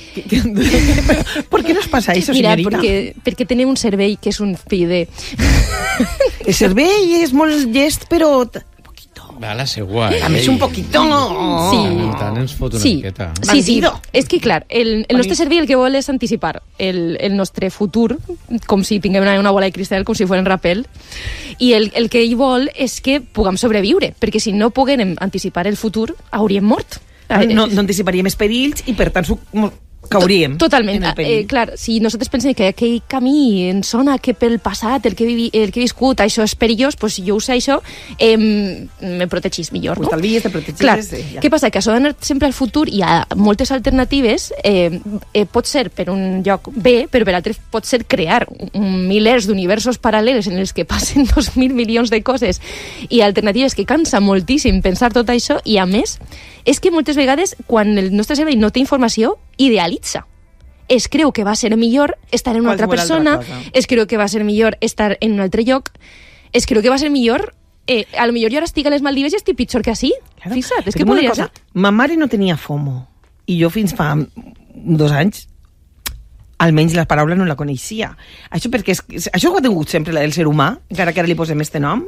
¿Por qué nos pasa eso, Mira, señorita? perquè tenim un cervell que és un fill de... El cervell és molt llest, però... Va, la segua, A més, un poquito... Sí. Tant ens fot una Sí. miqueta. Sí. Bandido. És que, clar, el nostre cervell el que vol és anticipar el nostre futur, com si tinguem una bola de cristal, com si fos un rapel, i el que ell vol és que puguem sobreviure, perquè si no poguem anticipar el futur, hauríem mort. No anticiparíem els perills i, per tant, cauríem. Totalment. en el perill. Clar, si nosaltres pensem que aquell camí em sona que pel passat, el que he viscut, això és perillós, doncs si jo ho sé això, me protegís millor, no? T'estalvies, te protegis... Clar, què passa? Que això d'anar sempre al futur hi ha moltes alternatives, pot ser per un lloc bé, però per altre pot ser crear milers d'universos paral·lels en els que passen 2.000 milions de coses i alternatives que cansa moltíssim pensar tot això, i a més és que moltes vegades quan el nostre cervell no té informació idealitza. Es creu que va ser millor estar en una altra persona, es creu que va ser millor estar en un altre lloc, es creu que va ser millor... a lo millor jo ara estic a les Maldives i estic pitjor que així. Claro. Fixa't, és Però que podria ser. Ma mare no tenia FOMO i jo fins fa 2 anys almenys la paraula no la coneixia. Això perquè això ho ha tingut sempre el ser humà, encara que ara li posem este nom?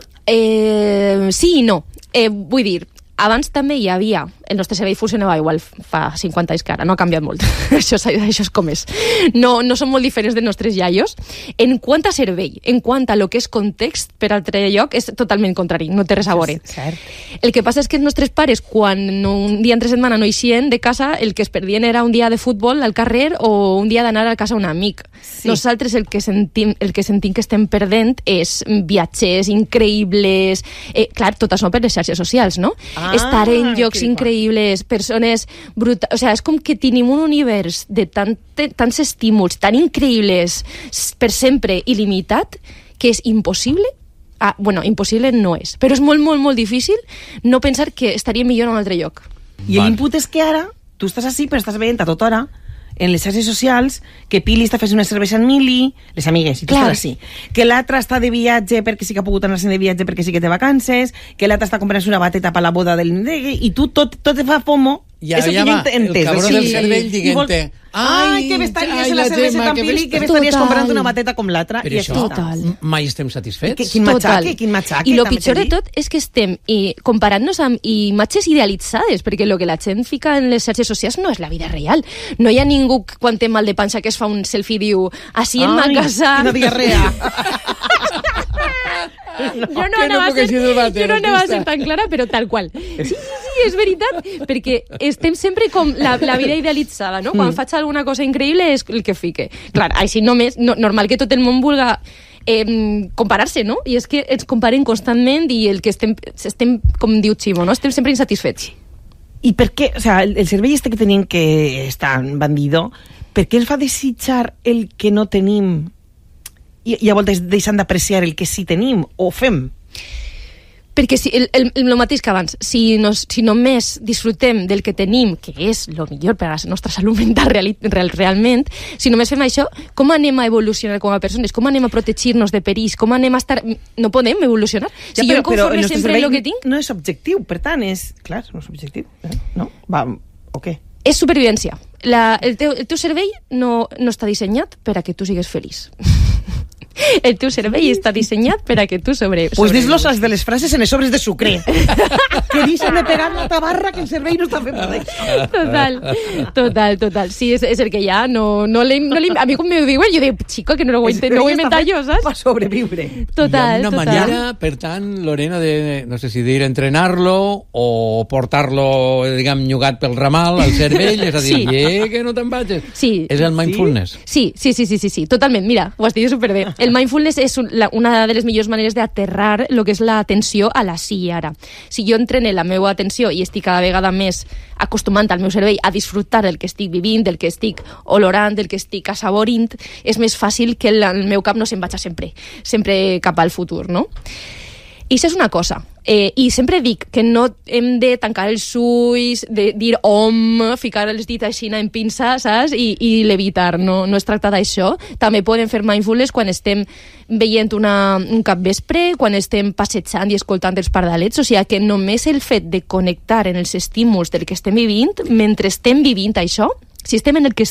Sí i no. Vull dir, abans també hi havia... El nostre cervell funcionava igual fa 50 anys que ara, no ha canviat molt. això és com és. No són molt diferents dels nostres iaios. En quant a cervell, en quant a lo que és context per altre lloc, és totalment contrari, no té res a veure. El que passa és que els nostres pares, quan un dia entre setmana no eixien de casa, el que es perdien era un dia de futbol al carrer o un dia d'anar a casa un amic. Sí. Nosaltres el que sentim que estem perdent és viatges increïbles, clar, tot això per les xarxes socials, no? Estar en llocs increïbles, persones brutals... O sigui, és com que tenim un univers de tants estímuls tan increïbles per sempre il·limitat que és impossible. Bueno, impossible no és, però és molt, molt, molt difícil no pensar que estaria millor en un altre lloc. I l'input és que ara tu estàs així, però estàs veient a tota hora en les xarxes socials que Pili està fent una cervesa en Mili, les amigues, i tu estàs així. Que l'altra està de viatge perquè sí que ha pogut anar de viatge perquè sí que té vacances, que l'altra està comprant una bateta per la boda del... I tu tot te fa FOMO. Ja va, el cabró del cervell dient-te... Ai, que m'estaries en la cervesa tan Pili, que m'estaries comprant una bateta com l'altra. Però això mai estem satisfets. Quin matxaque. I el pitjor de tot és que estem comparant-nos amb imatges idealitzades, perquè el que la gent fica en les xarxes socials no és la vida real. No hi ha ningú quan té mal de panxa que es fa un selfie i diu així en ma casa... Quina diarrea. Jo no anava a ser tan clara, però tal qual. Sí, és veritat, perquè estem sempre com la vida idealitzada, no? Quan faig alguna cosa increïble és el que fique. Clar, així només, normal que tot el món vulga comparar-se, no? I és que ens comparem constantment i el que estem com diu Ximo, no? Estem sempre insatisfets. I per què, o sea, el cervell este que tenim que està bandido, per què ens fa desitjar el que no tenim i a voltes deixant d'apreciar el que sí tenim o fem? Perquè el mateix que abans, si només disfrutem del que tenim, que és el millor per a la nostra salut mental realment, si només fem això, com anem a evolucionar com a persones? Com anem a protegir-nos de perills? Com anem a estar... No podem evolucionar. Si jo em conforme sempre en el que tinc... No és objectiu, per tant, és... Clar, no és objectiu, no? Va, o què? És supervivència. El teu cervell no està dissenyat per a que tu sigues feliç. El teu cervell està dissenyat per a que tu sobrevius. Pues dis-los de les frases en els sobres de sucre. Que deixen de pegar la tabarra que el cervell no està fent res. Total. Sí, és el que ja no a mi quan m'ho diuen jo dic, chico, que no ho he inventat jo, saps? Per sobreviure. Total. Hi ha una manera, per tant, Lorena, de, no sé si dir entrenarlo o portar-lo, diguem, llogat pel ramal al cervell, és a dir, que no te'n vagis. Sí. És el mindfulness. Sí, totalment. Mira, ho has dit superbé. El mindfulness és una de les millors maneres d'aterrar el que és l'atenció a l'ací i ara. Si jo entrene la meva atenció i estic cada vegada més acostumant al meu cervell a disfrutar del que estic vivint, del que estic olorant, del que estic assaborint, és més fàcil que el meu cap no se'n vagi sempre cap al futur, no? I això és una cosa. I sempre dic que no hem de tancar els ulls, de dir ficar els dits així en pinça, saps? I levitar, no es tracta d'això. També podem fer mindfulness quan estem veient un capvespre, quan estem passejant i escoltant els pardalets, o sigui que només el fet de connectar en els estímuls del que estem vivint, mentre estem vivint això, si estem en el que